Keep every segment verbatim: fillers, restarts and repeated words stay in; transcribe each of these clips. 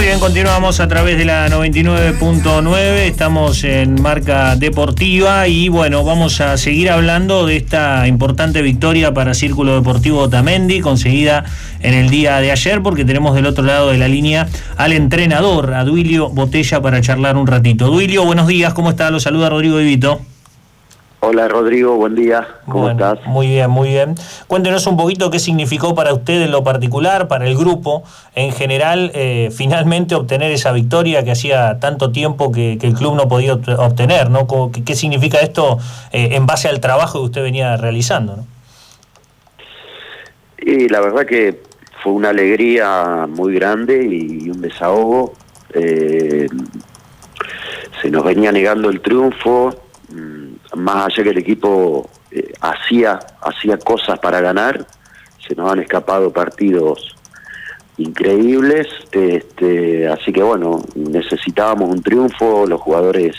Muy bien, continuamos a través de la noventa y nueve punto nueve, estamos en Marca Deportiva y bueno, vamos a seguir hablando de esta importante victoria para Círculo Deportivo Otamendi, conseguida en el día de ayer, porque tenemos del otro lado de la línea al entrenador, a Duilio Botella, para charlar un ratito. Duilio, buenos días, ¿cómo está? Lo saluda Rodrigo De Vito. Hola Rodrigo, buen día, ¿cómo bueno, estás? Muy bien, muy bien. Cuéntenos un poquito qué significó para usted en lo particular, para el grupo en general, eh, finalmente obtener esa victoria que hacía tanto tiempo que, que el club no podía obtener, ¿no? ¿Qué, qué significa esto eh, en base al trabajo que usted venía realizando, ¿no? Y la verdad que fue una alegría muy grande y un desahogo. Eh, se nos venía negando el triunfo. Más allá que el equipo eh, hacía hacía cosas para ganar, se nos han escapado partidos increíbles, este, así que bueno, necesitábamos un triunfo, los jugadores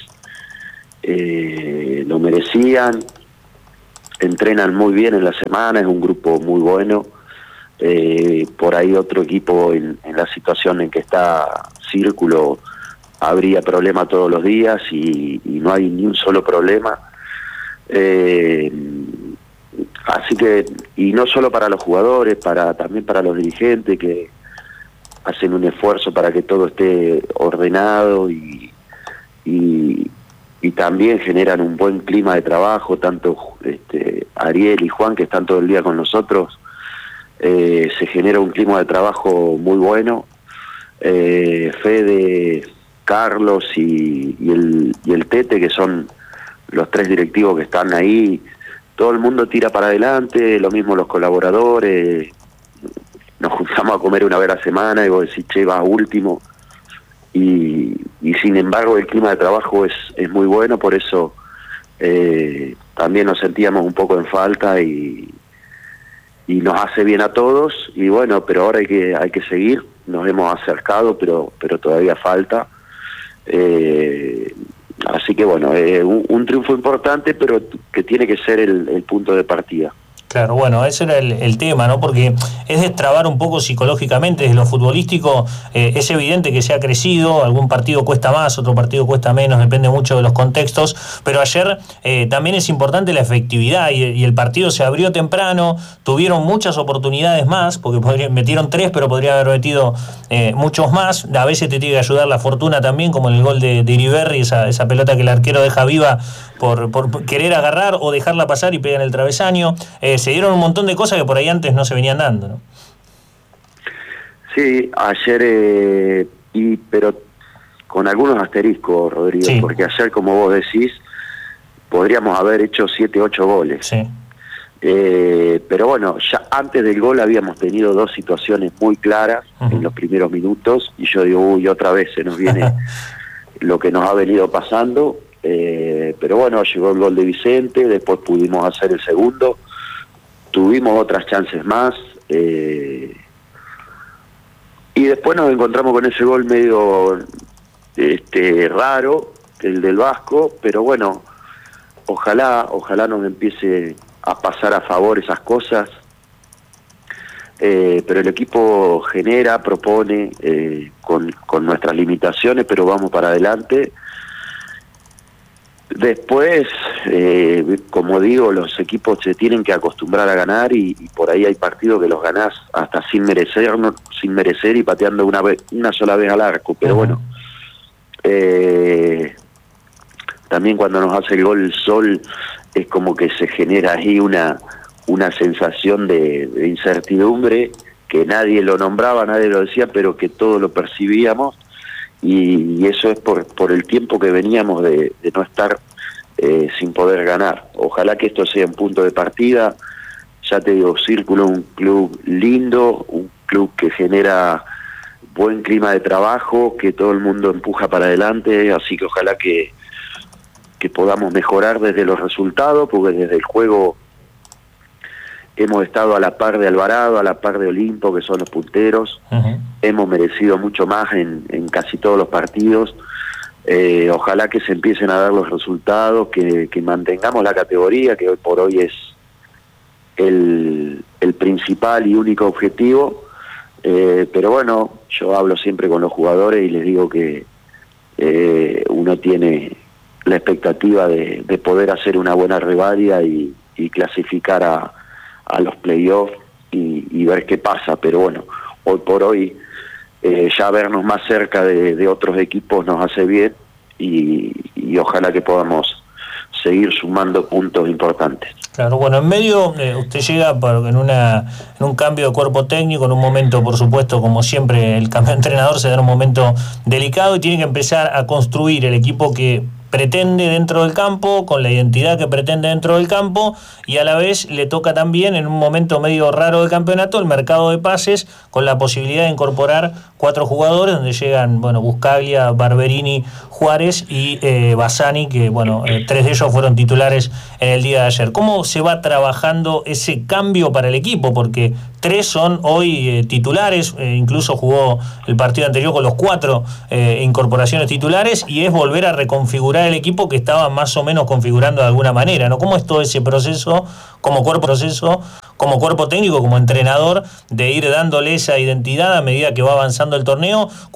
eh, lo merecían, entrenan muy bien en la semana, es un grupo muy bueno, eh, por ahí otro equipo en, en la situación en que está Círculo habría problema todos los días y, y no hay ni un solo problema. Eh, así que, y no solo para los jugadores, para también para los dirigentes que hacen un esfuerzo para que todo esté ordenado y, y, y también generan un buen clima de trabajo, tanto este, Ariel y Juan, que están todo el día con nosotros, eh, se genera un clima de trabajo muy bueno. eh, Fede, Carlos y, y, el, y el Tete, que son los tres directivos que están ahí, todo el mundo tira para adelante, lo mismo los colaboradores, nos juntamos a comer una vez a la semana y vos decís, che, va último, y, y sin embargo el clima de trabajo es, es muy bueno, por eso eh, también nos sentíamos un poco en falta y, y nos hace bien a todos, y bueno, pero ahora hay que, hay que seguir, nos hemos acercado, pero, pero todavía falta. Eh, así que bueno, eh, un, un triunfo importante, pero que tiene que ser el, el punto de partida. Claro, bueno, ese era el, el tema, ¿no? Porque es destrabar un poco psicológicamente desde lo futbolístico. Eh, es evidente que se ha crecido, algún partido cuesta más, otro partido cuesta menos, depende mucho de los contextos, pero ayer eh, también es importante la efectividad y, y el partido se abrió temprano, tuvieron muchas oportunidades más, porque podrían, metieron tres, pero podría haber metido eh, muchos más. A veces te tiene que ayudar la fortuna también, como en el gol de, de Iriberri, esa, esa pelota que el arquero deja viva por, por querer agarrar o dejarla pasar y pega en el travesaño. Eh, se dieron un montón de cosas que por ahí antes no se venían dando, ¿no? Sí, ayer, eh, y pero con algunos asteriscos, Rodrigo, sí. Porque ayer, como vos decís, podríamos haber hecho siete, ocho goles. Sí. Eh, pero bueno, ya antes del gol habíamos tenido dos situaciones muy claras uh-huh. en los primeros minutos, y yo digo, uy, otra vez se nos viene lo que nos ha venido pasando, eh, pero bueno, llegó el gol de Vicente, después pudimos hacer el segundo, tuvimos otras chances más, eh, y después nos encontramos con ese gol medio este, raro, el del Vasco, pero bueno, ojalá, ojalá nos empiece a pasar a favor esas cosas, eh, pero el equipo genera, propone, eh, con, con nuestras limitaciones, pero vamos para adelante. Después, eh, como digo, los equipos se tienen que acostumbrar a ganar y, y por ahí hay partidos que los ganás hasta sin merecer, no, sin merecer y pateando una vez, una sola vez al arco. Pero uh-huh. bueno, eh, también cuando nos hace el gol el Sol es como que se genera ahí una, una sensación de, de incertidumbre que nadie lo nombraba, nadie lo decía, pero que todos lo percibíamos. Y eso es por, por el tiempo que veníamos de, de no estar eh, sin poder ganar. Ojalá que esto sea un punto de partida. Ya te digo, Círculo, un club lindo, un club que genera buen clima de trabajo, que todo el mundo empuja para adelante, así que ojalá que, que podamos mejorar desde los resultados, porque desde el juego hemos estado a la par de Alvarado, a la par de Olimpo, que son los punteros. Uh-huh. Hemos merecido mucho más en, en casi todos los partidos. Eh, ojalá que se empiecen a dar los resultados, que, que mantengamos la categoría, que hoy por hoy es el, el principal y único objetivo. Eh, pero bueno, yo hablo siempre con los jugadores y les digo que eh, uno tiene la expectativa de, de poder hacer una buena revalia y, y clasificar a, a los playoffs y, y ver qué pasa. Pero bueno, hoy por hoy eh, ya vernos más cerca de, de otros equipos nos hace bien y, y ojalá que podamos seguir sumando puntos importantes. Claro, bueno, en medio eh, usted llega por, en, una, en un cambio de cuerpo técnico, en un momento, por supuesto, como siempre, el cambio de entrenador se da en un momento delicado y tiene que empezar a construir el equipo que pretende dentro del campo, con la identidad que pretende dentro del campo, y a la vez le toca también, en un momento medio raro del campeonato, el mercado de pases, con la posibilidad de incorporar cuatro jugadores, donde llegan, bueno, Buscaglia, Barberini, Juárez y eh, Bassani, que, bueno, eh, tres de ellos fueron titulares en el día de ayer. ¿Cómo se va trabajando ese cambio para el equipo? Porque tres son hoy eh, titulares, eh, incluso jugó el partido anterior con los cuatro eh, incorporaciones titulares, y es volver a reconfigurar el equipo que estaba más o menos configurando de alguna manera, ¿no? ¿Cómo es todo ese proceso, como cuerpo proceso, como cuerpo técnico, como entrenador, de ir dándole esa identidad a medida que va avanzando el torneo?